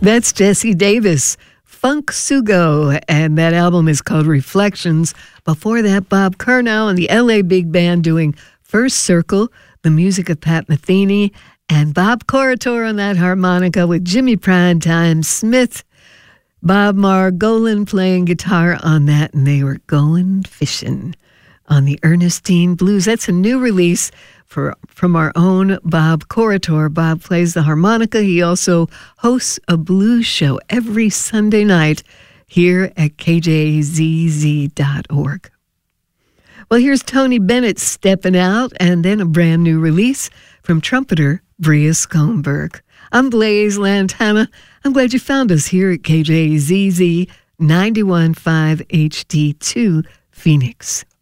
That's Jesse Davis, Funk Sugo, and that album is called Reflections. Before that, Bob Curnow and the LA Big Band doing First Circle, the music of Pat Metheny, and Bob Corritore on that harmonica with Jimmy Primetime Smith, Bob Margolin playing guitar on that, and they were going fishing on the Ernestine Blues. That's a new release from our own Bob Corritore. Bob plays the harmonica. He also hosts a blues show every Sunday night here at kjzz.org. Well, here's Tony Bennett stepping out, and then a brand new release from trumpeter Bria Skomberg. I'm Blaise Lantana. I'm glad you found us here at KJZZ 91.5 HD2 Phoenix.